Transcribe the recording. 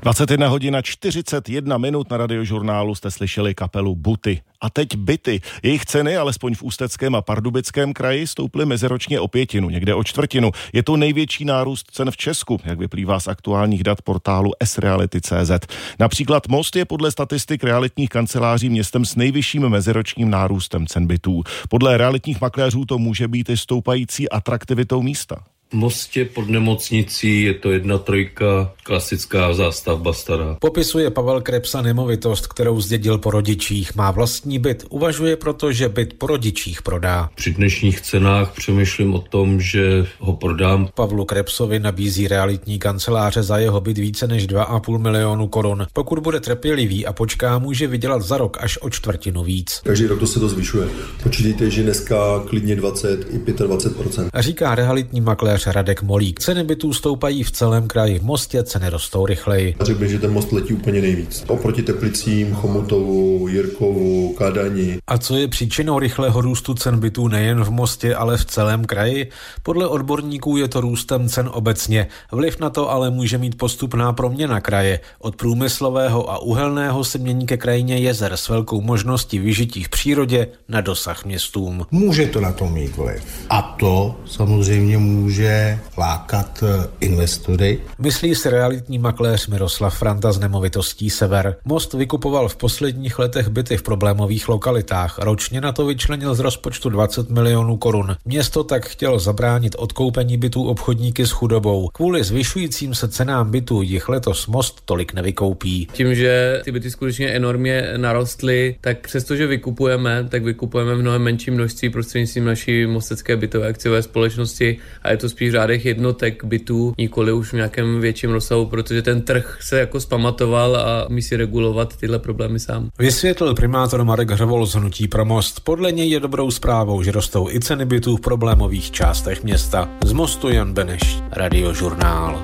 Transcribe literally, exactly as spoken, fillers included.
dvacet jedna hodina čtyřicet jedna minut na Radiožurnálu jste slyšeli kapelu Buty. A teď byty. Jejich ceny, alespoň v Ústeckém a Pardubickém kraji, stouply meziročně o pětinu, někde o čtvrtinu. Je to největší nárůst cen v Česku, jak vyplývá z aktuálních dat portálu s reality tečka cé zet. Například Most je podle statistik realitních kanceláří městem s nejvyšším meziročním nárůstem cen bytů. Podle realitních makléřů to může být i stoupající atraktivitou místa. V Mostě pod nemocnicí je to jedna trojka, klasická zástavba stará. Popisuje Pavel Krepsa nemovitost, kterou zdědil po rodičích. Má vlastní byt, uvažuje proto, že byt po rodičích prodá. Při dnešních cenách přemýšlím o tom, že ho prodám. Pavlu Krepsovi nabízí realitní kanceláře za jeho byt více než dva a půl milionu korun. Pokud bude trpělivý a počká, může vydělat za rok až o čtvrtinu víc. Každý rok to se to zvyšuje. Počítejte, že dneska klidně dvacet i dvacet pět procent. Říká realitní makléř Radek Molík. Ceny bytů stoupají v celém kraji. V Mostě ceny rostou rychleji. Řekl bych, že ten Most letí úplně nejvíc. Oproti Teplicím, Chomutovu, Jirkovu, Kadani. A co je příčinou rychlého růstu cen bytů nejen v Mostě, ale v celém kraji? Podle odborníků je to růstem cen obecně. Vliv na to ale může mít postupná proměna kraje. Od průmyslového a uhelného se mění ke krajině jezer s velkou možností vyžití v přírodě na dosah městům. Může to na to mít vliv. A to samozřejmě může lákat investory. Myslí si realitní makléř Miroslav Franta z nemovitostí Sever. Most vykupoval v posledních letech byty v problémových lokalitách. Ročně na to vyčlenil z rozpočtu dvacet milionů korun. Město tak chtělo zabránit odkoupení bytů obchodníky s chudobou. Kvůli zvyšujícím se cenám bytů jich letos Most tolik nevykoupí. Tím, že ty byty skutečně enormně narostly, tak přestože vykupujeme, tak vykupujeme v mnohem menším množství prostřednictvím naší mostecké bytové akciové společnosti a je to spíš v řádech jednotek bytů, nikoli už v nějakém větším rozsahu, protože ten trh se jako zpamatoval a umí si regulovat tyhle problémy sám. Vysvětlil primátor Marek Hřevol z Hnutí pro Most. Podle něj je dobrou zprávou, že rostou i ceny bytů v problémových částech města. Z Mostu Jan Beneš, Radiožurnál.